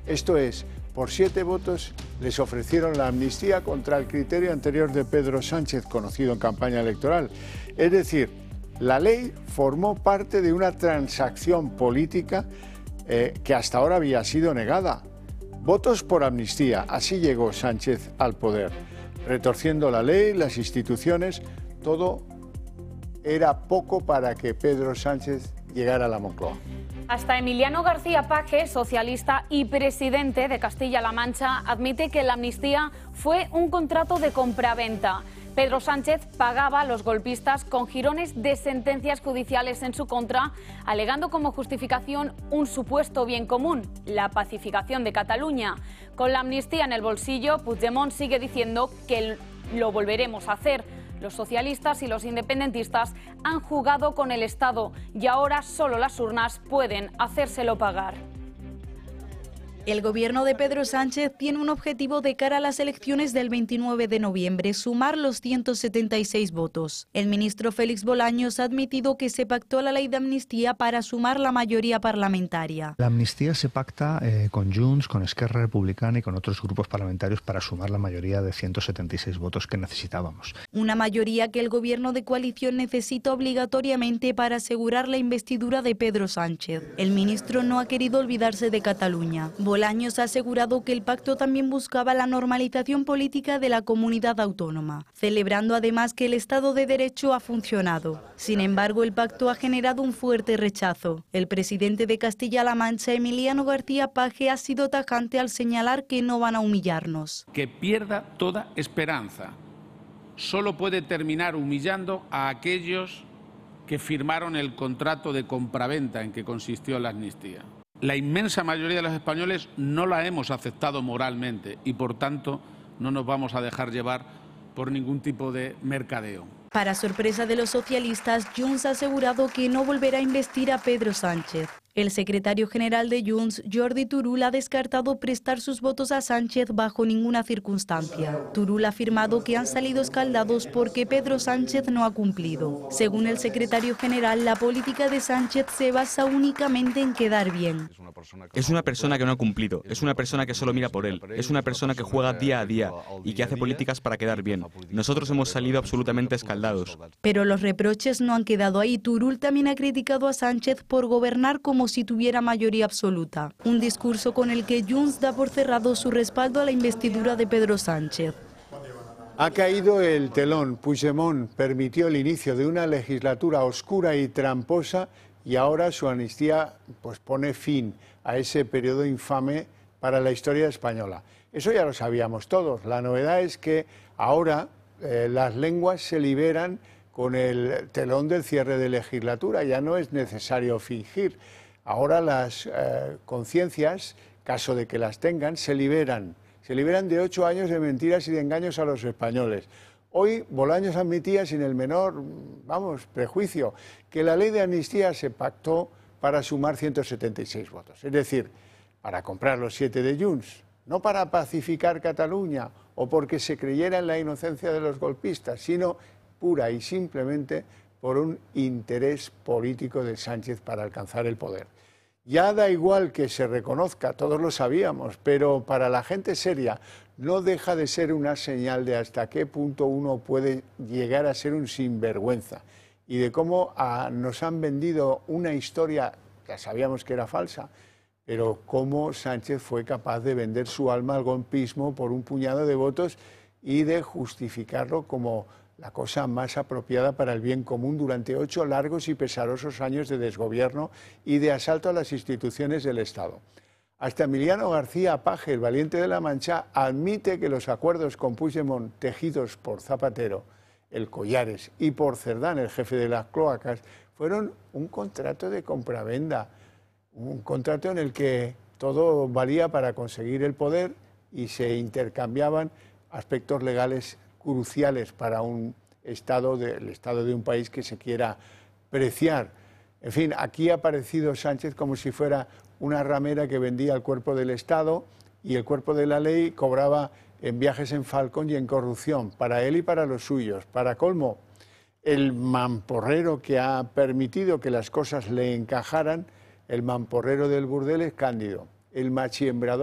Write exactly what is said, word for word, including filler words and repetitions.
Esto es, por siete votos les ofrecieron la amnistía contra el criterio anterior de Pedro Sánchez, conocido en campaña electoral. Es decir, la ley formó parte de una transacción política eh, que hasta ahora había sido negada. Votos por amnistía, así llegó Sánchez al poder. Retorciendo la ley, las instituciones, todo era poco para que Pedro Sánchez llegara a la Moncloa. Hasta Emiliano García Paje, socialista y presidente de Castilla-La Mancha, admite que la amnistía fue un contrato de compraventa. Pedro Sánchez pagaba a los golpistas con jirones de sentencias judiciales en su contra, alegando como justificación un supuesto bien común, la pacificación de Cataluña. Con la amnistía en el bolsillo, Puigdemont sigue diciendo que lo volveremos a hacer. Los socialistas y los independentistas han jugado con el Estado y ahora solo las urnas pueden hacérselo pagar. El gobierno de Pedro Sánchez tiene un objetivo de cara a las elecciones del veintinueve de noviembre, sumar los ciento setenta y seis votos. El ministro Félix Bolaños ha admitido que se pactó la ley de amnistía para sumar la mayoría parlamentaria. La amnistía se pacta eh, con Junts, con Esquerra Republicana y con otros grupos parlamentarios para sumar la mayoría de ciento setenta y seis votos que necesitábamos. Una mayoría que el gobierno de coalición necesita obligatoriamente para asegurar la investidura de Pedro Sánchez. El ministro no ha querido olvidarse de Cataluña. Bolaños ha asegurado que el pacto también buscaba la normalización política de la comunidad autónoma, celebrando además que el Estado de Derecho ha funcionado. Sin embargo, el pacto ha generado un fuerte rechazo. El presidente de Castilla-La Mancha, Emiliano García Paje, ha sido tajante al señalar que no van a humillarnos. Que pierda toda esperanza. Solo puede terminar humillando a aquellos que firmaron el contrato de compraventa en que consistió la amnistía. La inmensa mayoría de los españoles no la hemos aceptado moralmente y, por tanto, no nos vamos a dejar llevar por ningún tipo de mercadeo. Para sorpresa de los socialistas, Junts ha asegurado que no volverá a investir a Pedro Sánchez. El secretario general de Junts, Jordi Turull, ha descartado prestar sus votos a Sánchez bajo ninguna circunstancia. Turull ha afirmado que han salido escaldados porque Pedro Sánchez no ha cumplido. Según el secretario general, la política de Sánchez se basa únicamente en quedar bien. Es una persona que no ha cumplido, es una persona que solo mira por él, es una persona que juega día a día y que hace políticas para quedar bien. Nosotros hemos salido absolutamente escaldados. Pero los reproches no han quedado ahí. Turull también ha criticado a Sánchez por gobernar como si tuviera mayoría absoluta. Un discurso con el que Junts da por cerrado su respaldo a la investidura de Pedro Sánchez. Ha caído el telón. Puigdemont permitió el inicio de una legislatura oscura y tramposa y ahora su amnistía pues, pone fin a ese periodo infame para la historia española. Eso ya lo sabíamos todos. La novedad es que ahora eh, las lenguas se liberan con el telón del cierre de legislatura. Ya no es necesario fingir. Ahora las eh, conciencias, caso de que las tengan, se liberan. Se liberan de ocho años de mentiras y de engaños a los españoles. Hoy Bolaños admitía sin el menor, vamos, prejuicio, que la ley de amnistía se pactó para sumar ciento setenta y seis votos. Es decir, para comprar los siete de Junts, no para pacificar Cataluña o porque se creyera en la inocencia de los golpistas, sino pura y simplemente por un interés político de Sánchez para alcanzar el poder. Ya da igual que se reconozca, todos lo sabíamos, pero para la gente seria no deja de ser una señal de hasta qué punto uno puede llegar a ser un sinvergüenza y de cómo a, nos han vendido una historia, ya sabíamos que era falsa, pero cómo Sánchez fue capaz de vender su alma al golpismo por un puñado de votos y de justificarlo como la cosa más apropiada para el bien común durante ocho largos y pesarosos años de desgobierno y de asalto a las instituciones del Estado. Hasta Emiliano García Paje, el valiente de la Mancha, admite que los acuerdos con Puigdemont tejidos por Zapatero, el Collares y por Cerdán, el jefe de las cloacas, fueron un contrato de compravenda, un contrato en el que todo valía para conseguir el poder y se intercambiaban aspectos legales cruciales para un estado, de, el estado de un país que se quiera preciar. En fin, aquí ha aparecido Sánchez como si fuera una ramera que vendía el cuerpo del Estado y el cuerpo de la ley cobraba en viajes en Falcón y en corrupción, para él y para los suyos. Para colmo, el mamporrero que ha permitido que las cosas le encajaran, el mamporrero del burdel es Cándido, el machiembrador